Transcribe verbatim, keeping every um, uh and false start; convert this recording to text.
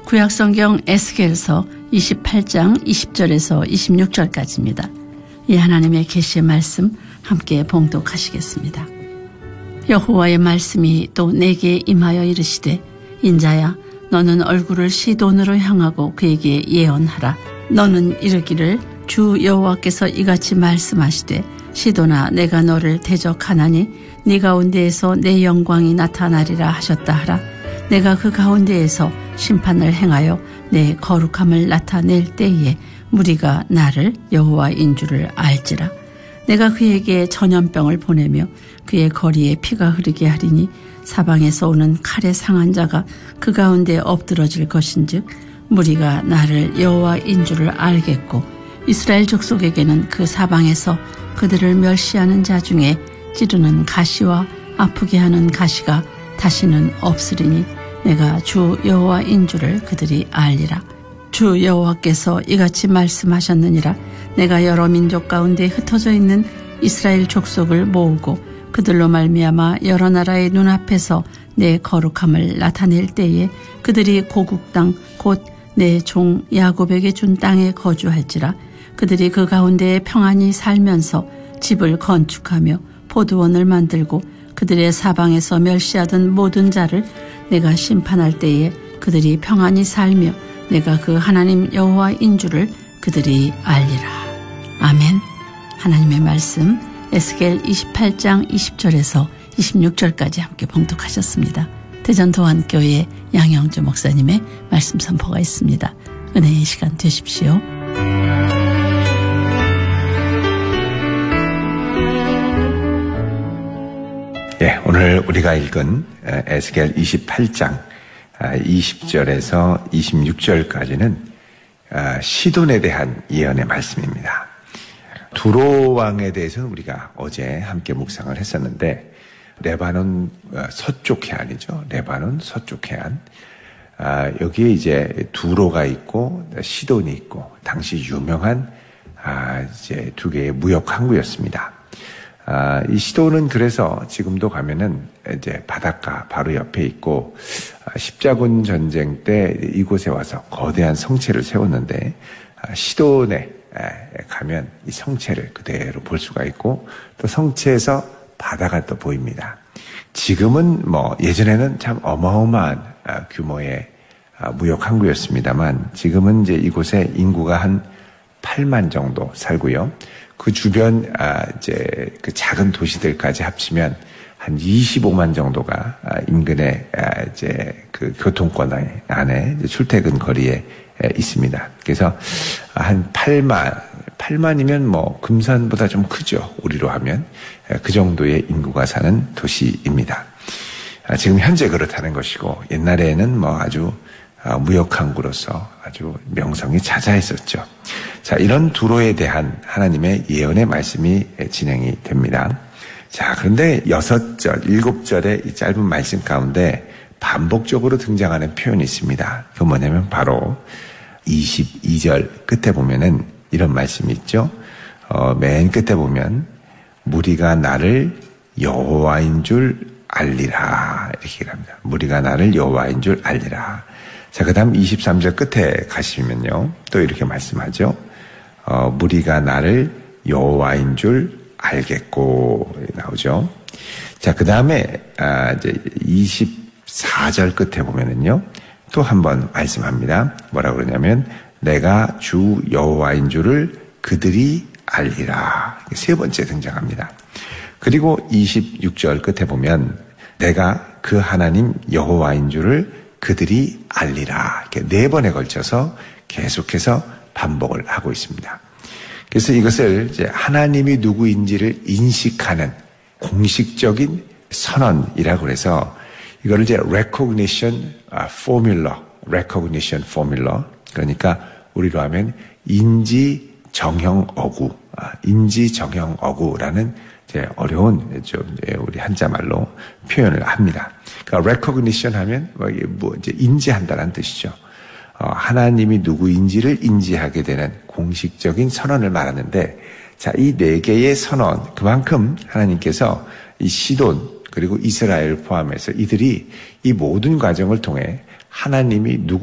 구약성경 에스겔서 이십팔 장 이십 절에서 이십육 절까지입니다. 이 하나님의 계시의 말씀 함께 봉독하시겠습니다. 여호와의 말씀이 또 내게 임하여 이르시되 인자야 너는 얼굴을 시돈으로 향하고 그에게 예언하라. 너는 이르기를 주 여호와께서 이같이 말씀하시되 시돈아 내가 너를 대적하나니 네 가운데에서 내 영광이 나타나리라 하셨다 하라. 내가 그 가운데에서 심판을 행하여 내 거룩함을 나타낼 때에 무리가 나를 여호와인 줄을 알지라. 내가 그에게 전염병을 보내며 그의 거리에 피가 흐르게 하리니 사방에서 오는 칼에 상한 자가 그 가운데 엎드러질 것인즉 무리가 나를 여호와인 줄을 알겠고 이스라엘 족속에게는 그 사방에서 그들을 멸시하는 자 중에 찌르는 가시와 아프게 하는 가시가 다시는 없으리니 내가 주 여호와인 줄을 그들이 알리라. 주 여호와께서 이같이 말씀하셨느니라. 내가 여러 민족 가운데 흩어져 있는 이스라엘 족속을 모으고 그들로 말미암아 여러 나라의 눈앞에서 내 거룩함을 나타낼 때에 그들이 고국 땅 곧 내 종 야곱에게 준 땅에 거주할지라. 그들이 그 가운데에 평안히 살면서 집을 건축하며 포도원을 만들고 그들의 사방에서 멸시하던 모든 자를 내가 심판할 때에 그들이 평안히 살며 내가 그 하나님 여호와인 줄을 그들이 알리라. 아멘. 하나님의 말씀 에스겔 이십팔 장 이십 절에서 이십육 절까지 함께 봉독하셨습니다. 대전도안교회 양영주 목사님의 말씀 선포가 있습니다. 은혜의 시간 되십시오. 예, 오늘 우리가 읽은 에스겔 이십팔 장 이십 절에서 이십육 절까지는 시돈에 대한 예언의 말씀입니다. 두로 왕에 대해서는 우리가 어제 함께 묵상을 했었는데 레바논 서쪽 해안이죠. 레바논 서쪽 해안. 여기에 이제 두로가 있고 시돈이 있고 당시 유명한 이제 두 개의 무역 항구였습니다. 아, 이 시돈은 그래서 지금도 가면은 이제 바닷가 바로 옆에 있고 아, 십자군 전쟁 때 이곳에 와서 거대한 성체를 세웠는데 아, 시돈에 에, 가면 이 성체를 그대로 볼 수가 있고 또 성체에서 바다가 또 보입니다. 지금은 뭐 예전에는 참 어마어마한 아, 규모의 아, 무역 항구였습니다만 지금은 이제 이곳에 인구가 한 팔만 정도 살고요. 그 주변 아 이제 그 작은 도시들까지 합치면 한 이십오만 정도가 아, 인근의 아, 이제 그 교통권 안에 출퇴근 거리에 에, 있습니다. 그래서 한 팔만 팔만이면 뭐 금산보다 좀 크죠. 우리로 하면 에, 그 정도의 인구가 사는 도시입니다. 아, 지금 현재 그렇다는 것이고 옛날에는 뭐 아주 무역 항구로서 아주 명성이 자자했었죠. 자, 이런 두로에 대한 하나님의 예언의 말씀이 진행이 됩니다. 자, 그런데 여섯 절, 일곱 절의 이 짧은 말씀 가운데 반복적으로 등장하는 표현이 있습니다. 그건 뭐냐면 바로 이십이 절 끝에 보면은 이런 말씀이 있죠. 어, 맨 끝에 보면 무리가 나를 여호와인 줄 알리라 이렇게 합니다. 무리가 나를 여호와인 줄 알리라. 자, 그 다음 이십삼 절 끝에 가시면요. 또 이렇게 말씀하죠. 어, 무리가 나를 여호와인 줄 알겠고, 나오죠. 자, 그 다음에, 아, 이제 이십사 절 끝에 보면은요. 또 한 번 말씀합니다. 뭐라 그러냐면, 내가 주 여호와인 줄을 그들이 알리라. 세 번째 등장합니다. 그리고 이십육 절 끝에 보면, 내가 그 하나님 여호와인 줄을 그들이 알리라. 이렇게 네 번에 걸쳐서 계속해서 반복을 하고 있습니다. 그래서 이것을 이제 하나님이 누구인지를 인식하는 공식적인 선언이라고 해서 이거를 이제 recognition formula, recognition formula. 그러니까 우리로 하면 인지 정형 어구, 인지 정형 어구라는 이제 어려운 좀 우리 한자말로 표현을 합니다. 그러니까 recognition 하면 뭐 이제 인지한다는 뜻이죠. 어, 하나님이 누구인지를 인지하게 되는 공식적인 선언을 말하는데, 자, 이 네 개의 선언, 그만큼 하나님께서 이 시돈 그리고 이스라엘 포함해서 이들이 이 모든 과정을 통해 하나님이 누구